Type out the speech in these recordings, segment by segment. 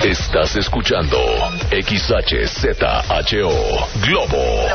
Estás escuchando XHZHO Globo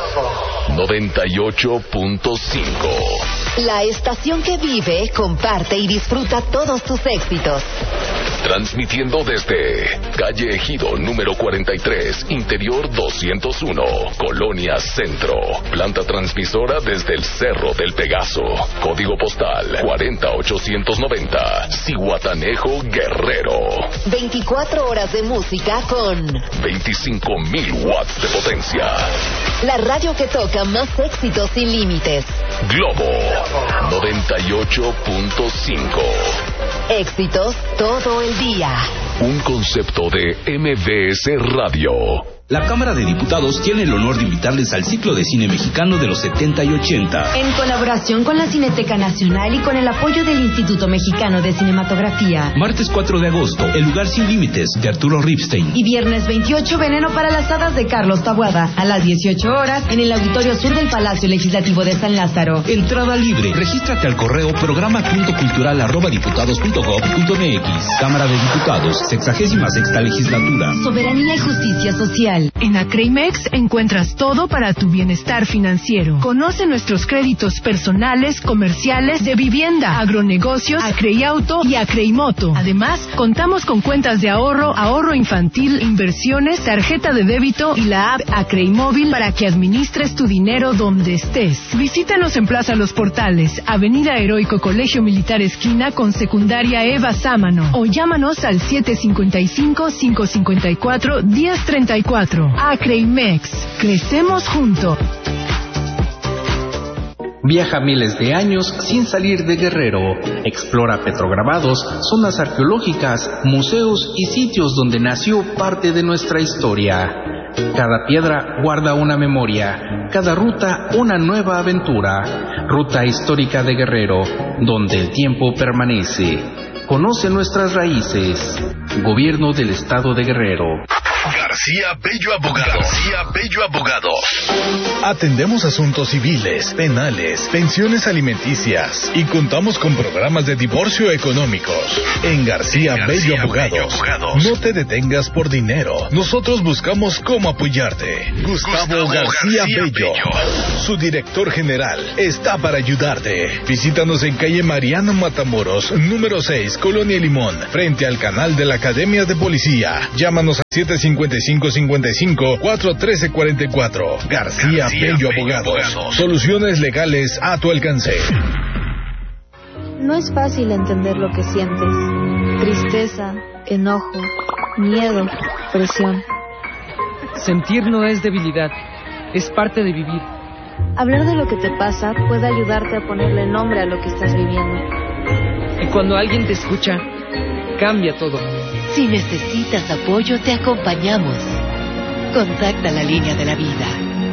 98.5. La estación que vive, comparte y disfruta todos tus éxitos. Transmitiendo desde calle Ejido número 43, interior 201, Colonia Centro. Planta transmisora desde el Cerro del Pegaso. Código postal 40890, Zihuatanejo, Guerrero. 24 horas de música con 25,000 watts de potencia. La radio que toca más éxitos sin límites. Globo 98.5. Éxitos todo el día. Un concepto de MBS Radio. La Cámara de Diputados tiene el honor de invitarles al ciclo de cine mexicano de los 70 y 80. En colaboración con la Cineteca Nacional y con el apoyo del Instituto Mexicano de Cinematografía. Martes 4 de agosto, El lugar sin límites, de Arturo Ripstein. Y viernes 28, Veneno para las hadas, de Carlos Taboada, a las 18 horas, en el Auditorio Sur del Palacio Legislativo de San Lázaro. Entrada libre. Regístrate al correo programa.cultural@diputados.gov.mx. Cámara de Diputados, 66ª Legislatura. Soberanía y justicia social. En Acreimex encuentras todo para tu bienestar financiero. Conoce nuestros créditos personales, comerciales, de vivienda, agronegocios, Acreiauto y Acreimoto. Además, contamos con cuentas de ahorro, ahorro infantil, inversiones, tarjeta de débito y la app Acreimóvil para que administres tu dinero donde estés. Visítanos en Plaza Los Portales, Avenida Heroico Colegio Militar esquina con Secundaria Eva Sámano, o llámanos al 755-554-1034. Acreimex, crecemos juntos. Viaja miles de años sin salir de Guerrero. Explora petrograbados, zonas arqueológicas, museos y sitios donde nació parte de nuestra historia. Cada piedra guarda una memoria, cada ruta una nueva aventura. Ruta histórica de Guerrero, donde el tiempo permanece. Conoce nuestras raíces. Gobierno del Estado de Guerrero. García Bello Abogado. García Bello Abogado. Atendemos asuntos civiles, penales, pensiones alimenticias y contamos con programas de divorcio económicos. En García Bello Abogados. No te detengas por dinero. Nosotros buscamos cómo apoyarte. Gustavo García Bello. Su director general está para ayudarte. Visítanos en calle Mariano Matamoros, número 6, Colonia Limón, frente al canal de la Academia de Policía. Llámanos a 755-55-413-44. García Bello Abogados. Soluciones legales a tu alcance. No es fácil entender lo que sientes. Tristeza, enojo, miedo, presión. Sentir no es debilidad, es parte de vivir. Hablar de lo que te pasa puede ayudarte a ponerle nombre a lo que estás viviendo. Y cuando alguien te escucha, cambia todo. Si necesitas apoyo, te acompañamos. Contacta la línea de la vida.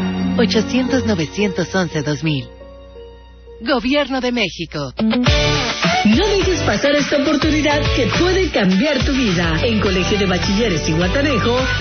800-911-2000. Gobierno de México. No dejes pasar esta oportunidad que puede cambiar tu vida. En Colegio de Bachilleres Zihuatanejo